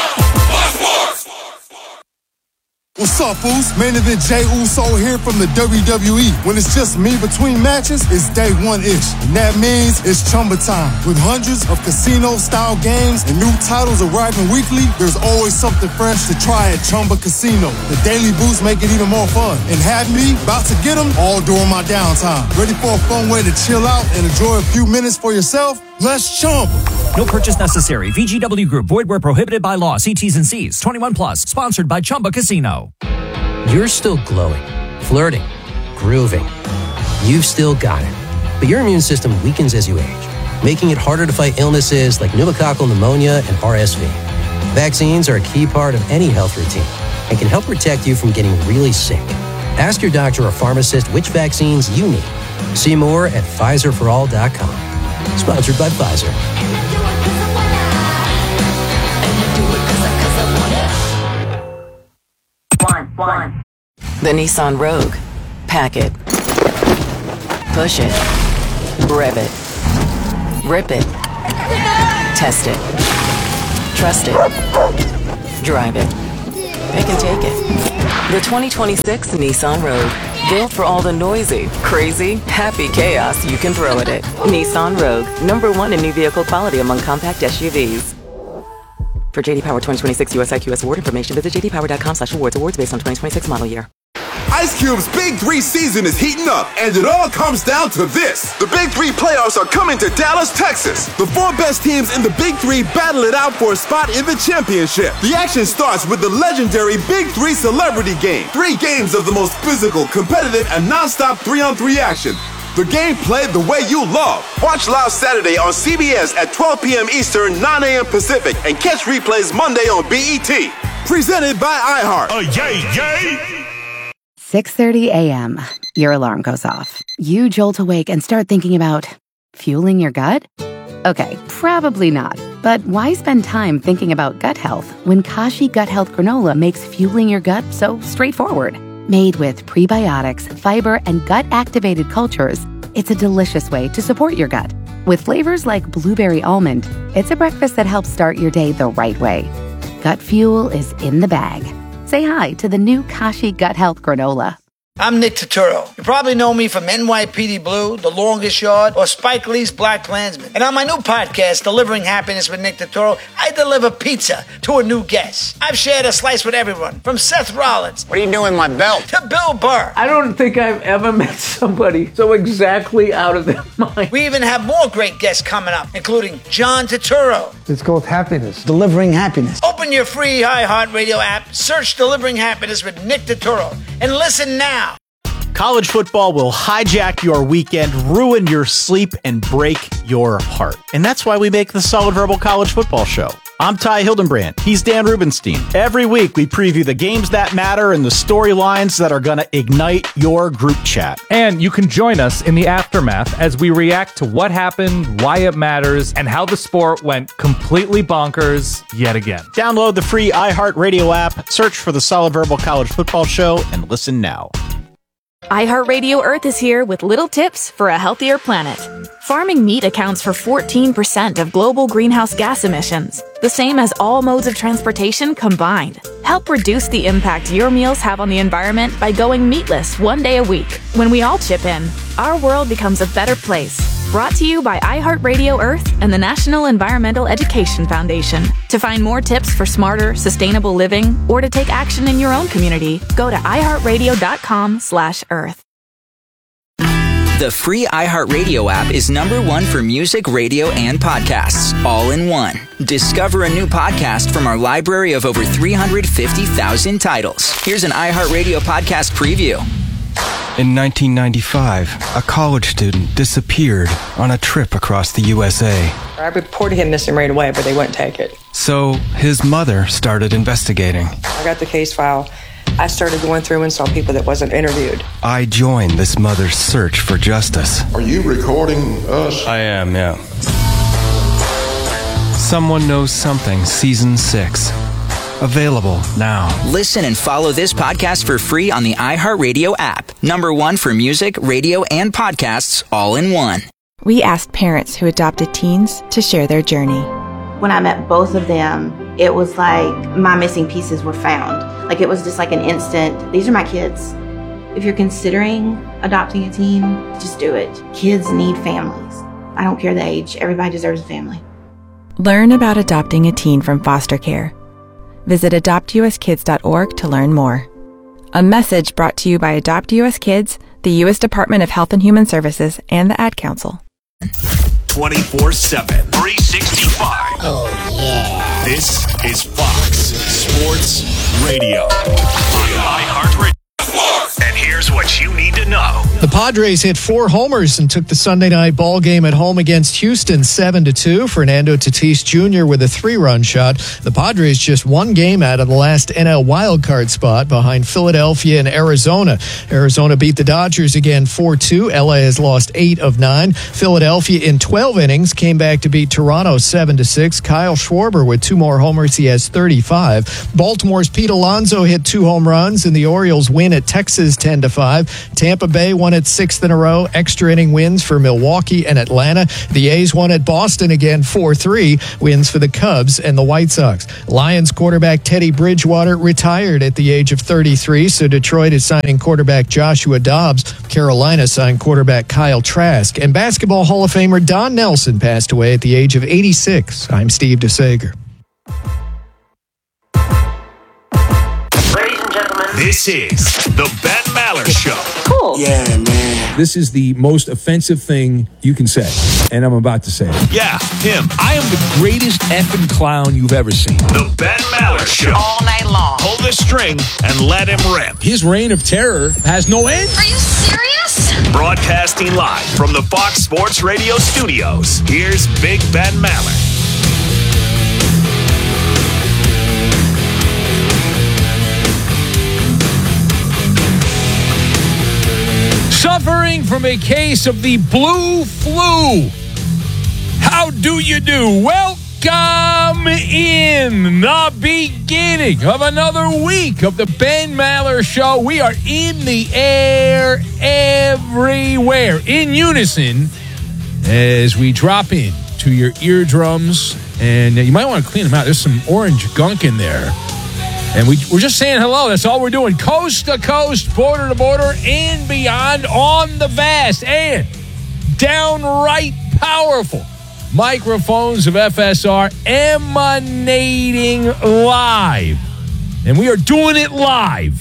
What's up, fools? Main event Jey Uso here from the W W E. When it's just me between matches, it's day one-ish. And that means it's Chumba time. With hundreds of casino-style games and new titles arriving weekly, there's always something fresh to try at Chumba Casino. The daily boosts make it even more fun. And have me about to get them all during my downtime. Ready for a fun way to chill out and enjoy a few minutes for yourself? Let's Chumba. No purchase necessary. V G W Group. Void where prohibited by law. See T's and C's. twenty-one plus. Sponsored by Chumba Casino. You're still glowing, flirting, grooving. You've still got it. But your immune system weakens as you age, making it harder to fight illnesses like pneumococcal pneumonia and R S V. Vaccines are a key part of any health routine and can help protect you from getting really sick. Ask your doctor or pharmacist which vaccines you need. See more at Pfizer for all dot com. Sponsored by Pfizer. One, one. The Nissan Rogue. Pack it. Push it. Rev it. Rip it. Test it. Trust it. Drive it. Pick and take it. The twenty twenty-six Nissan Rogue. Built for all the noisy, crazy, happy chaos you can throw at it. Nissan Rogue. Number one in new vehicle quality among compact S U Vs. For J D Power twenty twenty-six U S I Q S award information, visit j d power dot com slash awards. Awards based on twenty twenty-six model year. Ice Cube's Big Three season is heating up, and it all comes down to this. The Big Three playoffs are coming to Dallas, Texas. The four best teams in the Big Three battle it out for a spot in the championship. The action starts with the legendary Big Three Celebrity Game. Three games of the most physical, competitive, and non-stop three-on-three action. The game played the way you love. Watch live Saturday on C B S at twelve p.m. Eastern, nine a.m. Pacific, and catch replays Monday on B E T. Presented by iHeart. Oh, yay, yay! six thirty a.m. Your alarm goes off. You jolt awake and start thinking about fueling your gut? Okay, probably not. But why spend time thinking about gut health when Kashi Gut Health Granola makes fueling your gut so straightforward? Made with prebiotics, fiber, and gut-activated cultures, it's a delicious way to support your gut. With flavors like blueberry almond, it's a breakfast that helps start your day the right way. Gut fuel is in the bag. Say hi to the new Kashi Gut Health Granola. I'm Nick Turturro. You probably know me from N Y P D Blue, The Longest Yard, or Spike Lee's Black Klansman. And on my new podcast, Delivering Happiness with Nick Turturro, I deliver pizza to a new guest. I've shared a slice with everyone, from Seth Rollins. What are you doing with my belt? To Bill Burr. I don't think I've ever met somebody so exactly out of their mind. We even have more great guests coming up, including John Turturro. It's called happiness. Delivering happiness. Open your free iHeartRadio app, search Delivering Happiness with Nick Turturro, and listen now. College football will hijack your weekend, ruin your sleep, and break your heart. And that's why we make the Solid Verbal College Football Show. I'm Ty Hildenbrand. He's Dan Rubenstein. Every week, we preview the games that matter and the storylines that are going to ignite your group chat. And you can join us in the aftermath as we react to what happened, why it matters, and how the sport went completely bonkers yet again. Download the free iHeartRadio app, search for the Solid Verbal College Football Show, and listen now. iHeartRadio Earth is here with little tips for a healthier planet. Farming meat accounts for fourteen percent of global greenhouse gas emissions, the same as all modes of transportation combined. Help reduce the impact your meals have on the environment by going meatless one day a week. When we all chip in, our world becomes a better place. Brought to you by iHeartRadio Earth and the National Environmental Education Foundation. To find more tips for smarter, sustainable living, or to take action in your own community, go to iHeartRadio.com slash Earth. The free iHeartRadio app is number one for music, radio, and podcasts, all in one. Discover a new podcast from our library of over three hundred fifty thousand titles. Here's an iHeartRadio podcast preview. In nineteen ninety-five, a college student disappeared on a trip across the U S A. I reported him missing right away, but they wouldn't take it. So his mother started investigating. I got the case file. I started going through and saw people that wasn't interviewed. I joined this mother's search for justice. Are you recording us? I am, yeah. Someone Knows Something, Season six. Available now. Listen and follow this podcast for free on the iHeartRadio app. Number one for music, radio, and podcasts, all in one. We asked parents who adopted teens to share their journey. When I met both of them, it was like my missing pieces were found. Like it was just like an instant, these are my kids. If you're considering adopting a teen, just do it. Kids need families. I don't care the age. Everybody deserves a family. Learn about adopting a teen from foster care. Visit adopt u s kids dot org to learn more. A message brought to you by Adopt U S Kids, the U S Department of Health and Human Services, and the Ad Council. twenty-four seven, three sixty-five. Oh, yeah. This is Fox Sports Radio on iHeartRadio. And here's what you need to know. The Padres hit four homers and took the Sunday night ball game at home against Houston seven to two. Fernando Tatis Junior with a three-run shot. The Padres just one game out of the last N L wildcard spot behind Philadelphia and Arizona. Arizona beat the Dodgers again four two. L A has lost eight of nine. Philadelphia in twelve innings came back to beat Toronto seven to six. Kyle Schwarber with two more homers. He has thirty-five. Baltimore's Pete Alonso hit two home runs, and the Orioles win at Texas ten to five. Tampa Bay won its sixth in a row. Extra inning wins for Milwaukee and Atlanta. The A's won at Boston again four three. Wins for the Cubs and the White Sox. Lions quarterback Teddy Bridgewater retired at the age of thirty-three, so Detroit is signing quarterback Joshua Dobbs. Carolina signed quarterback Kyle Trask. And Basketball Hall of Famer Don Nelson passed away at the age of eighty-six. I'm Steve DeSager. This is the Ben Maller Show. Cool. Yeah, man. This is the most offensive thing you can say, and I'm about to say it. Yeah, him. I am the greatest effing clown you've ever seen. The Ben Maller Show. All night long. Pull the string and let him rip. His reign of terror has no end. Are you serious? Broadcasting live from the Fox Sports Radio studios, here's Big Ben Maller. Suffering from a case of the blue flu. How do you do? Welcome in the beginning of another week of the Ben Maller Show. We are in the air everywhere in unison as we drop in to your eardrums. And you might want to clean them out. There's some orange gunk in there. And we, we're just saying hello. That's all we're doing. Coast to coast, border to border, and beyond on the vast and downright powerful microphones of F S R emanating live. And we are doing it live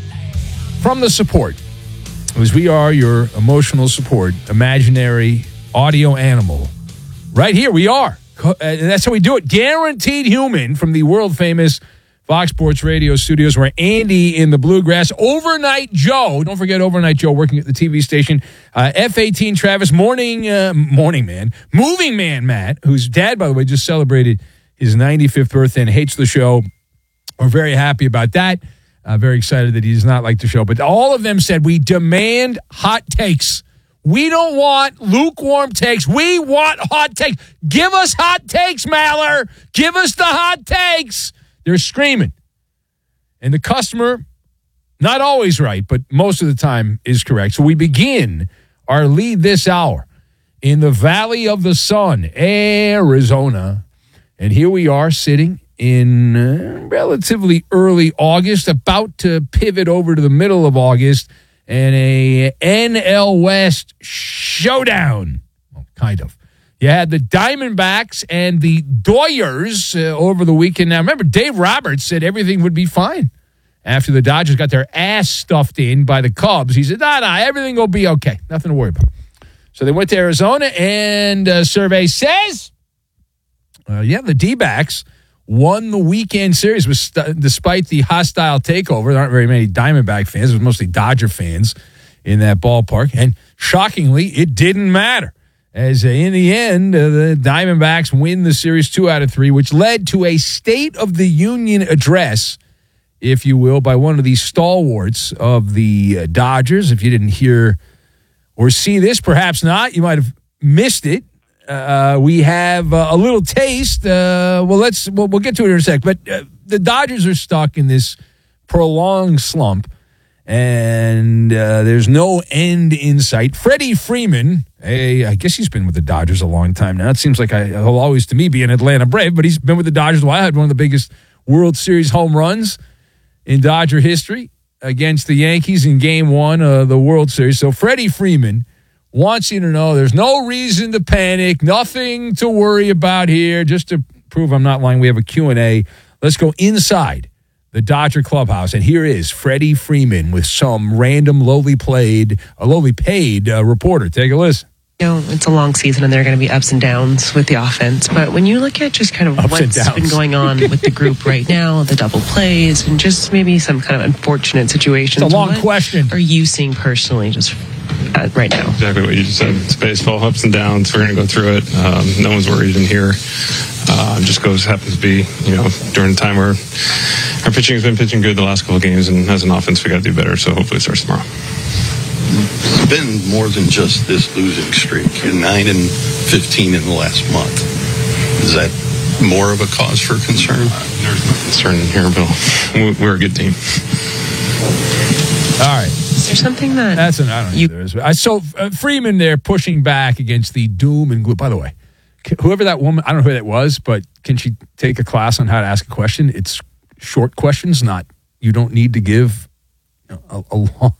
from the support. As we are your emotional support, imaginary audio animal. Right here we are. And that's how we do it. Guaranteed Human from the world famous Fox Sports Radio studios, where Andy in the Bluegrass, Overnight Joe, don't forget Overnight Joe working at the T V station, uh, F eighteen Travis, Morning uh, Morning Man, Moving Man Matt, whose dad, by the way, just celebrated his ninety-fifth birthday and hates the show. We're very happy about that. Uh, very excited that he does not like the show. But all of them said, we demand hot takes. We don't want lukewarm takes. We want hot takes. Give us hot takes, Maller. Give us the hot takes. They're screaming. And the customer, not always right, but most of the time is correct. So we begin our lead this hour in the Valley of the Sun, Arizona. And here we are sitting in uh, relatively early August, about to pivot over to the middle of August, and a N L West showdown. Well, kind of. You had the Diamondbacks and the Doyers uh, over the weekend. Now, remember, Dave Roberts said everything would be fine after the Dodgers got their ass stuffed in by the Cubs. He said, nah, nah, everything will be okay. Nothing to worry about. So they went to Arizona, and a survey says, uh, yeah, the D-backs won the weekend series with st- despite the hostile takeover. There aren't very many Diamondback fans. It was mostly Dodger fans in that ballpark. And shockingly, it didn't matter. As uh, in the end, uh, the Diamondbacks win the series two out of three, which led to a State of the Union address, if you will, by one of the stalwarts of the uh, Dodgers. If you didn't hear or see this, perhaps not, you might have missed it. Uh, we have uh, a little taste. Uh, well, let's we'll, we'll get to it in a sec. But uh, the Dodgers are stuck in this prolonged slump, and uh, there's no end in sight. Freddie Freeman, hey, I guess he's been with the Dodgers a long time now. It seems like I, he'll always, to me, be an Atlanta Brave, but he's been with the Dodgers a while. Had one of the biggest World Series home runs in Dodger history against the Yankees in Game One of the World Series. So Freddie Freeman wants you to know there's no reason to panic, nothing to worry about here. Just to prove I'm not lying, we have a Q and A. Let's go inside the Dodger clubhouse, and here is Freddie Freeman with some random lowly played, a lowly paid uh, reporter. Take a listen. You know, it's a long season, and there are going to be ups and downs with the offense. But when you look at just kind of ups what's been going on with the group right now, the double plays, and just maybe some kind of unfortunate situations. It's a long what question. Are you seeing personally, just uh, right now. Exactly what you just said. It's baseball, ups and downs. We're going to go through it. Um, no one's worried in here. Uh, just goes happens to be, you know, during the time where our pitching has been pitching good the last couple of games, and as an offense, we got to do better. So hopefully, it starts tomorrow. It's been more than just this losing streak. You're nine and fifteen in the last month. Is that more of a cause for concern? There's no concern in here, Bill. We're a good team. All right. Is there something that That's an, I don't know. you, there is. I saw uh, Freeman there pushing back against the doom and gloom. By the way, c- whoever that woman, I don't know who that was, but can she take a class on how to ask a question? It's short questions, not, you don't need to give a, a long,